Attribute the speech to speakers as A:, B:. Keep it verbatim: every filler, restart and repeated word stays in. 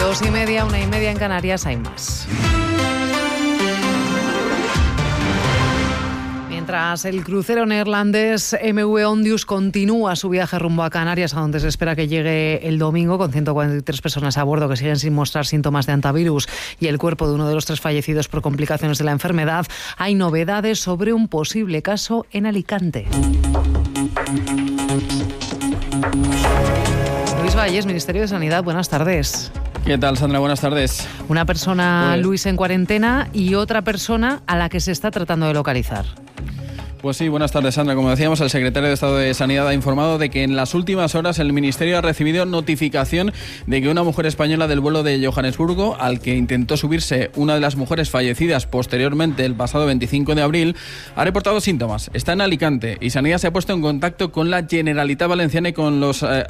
A: Dos y media, una y media en Canarias, hay más. Mientras el crucero neerlandés M V Ondius continúa su viaje rumbo a Canarias, a donde se espera que llegue el domingo, con ciento cuarenta y tres personas a bordo que siguen sin mostrar síntomas de hantavirus y el cuerpo de uno de los tres fallecidos por complicaciones de la enfermedad, hay novedades sobre un posible caso en Alicante. Luis Valles, Ministerio de Sanidad, buenas tardes.
B: ¿Qué tal, Sandra? Buenas tardes.
A: Una persona,
B: pues...
A: Luis, en cuarentena y otra persona a la que se está tratando de localizar.
B: Pues sí, buenas tardes, Sandra. Como decíamos, el secretario de Estado de Sanidad ha informado de que en las últimas horas el Ministerio ha recibido notificación de que una mujer española del vuelo de Johannesburgo, al que intentó subirse una de las mujeres fallecidas posteriormente el pasado veinticinco de abril, ha reportado síntomas. Está en Alicante y Sanidad se ha puesto en contacto con la Generalitat Valenciana y con los eh,